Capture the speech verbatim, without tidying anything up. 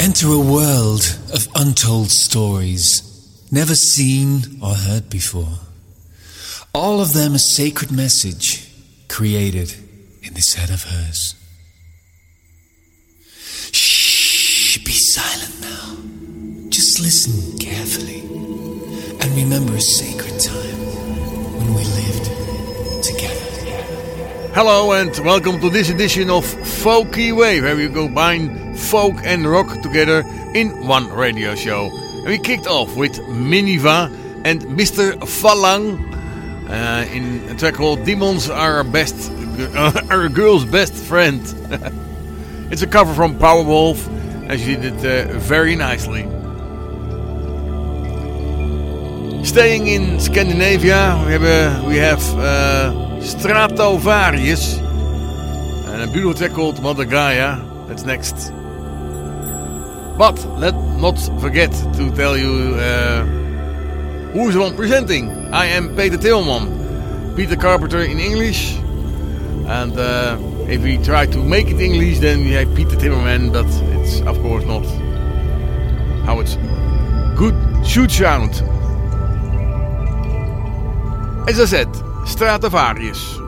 Enter a world of untold stories, never seen or heard before. All of them a sacred message created in this head of hers. Shh, be silent now. Just listen carefully and remember a sacred time when we lived together. Hello and welcome to this edition of Folky Way, where we combine folk and rock together in one radio show. And we kicked off with Miniva and Mister Falang uh, in a track called Demons Are Our Best, uh, Our Girl's Best Friend. It's a cover from Powerwolf, and she did it uh, very nicely. Staying in Scandinavia, we have, uh, we have uh, Stratovarius and a beautiful track called Mother Gaia. That's next. But let not forget to tell you uh, who's the one presenting. I am Peter Tilman, Peter Carpenter in English. And uh, if we try to make it English, then we have Peter Timmerman, but it's of course not how it's good should sound. As I said, Stratovarius.